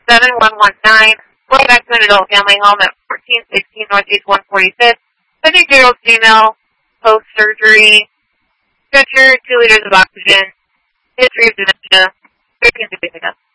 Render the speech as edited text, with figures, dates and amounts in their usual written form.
7119. Going back to an adult family home at 1416 Northeast 145th. 50-year-old female, post-surgery, stretcher, 2 liters of oxygen, history of dementia, 13 to pick up.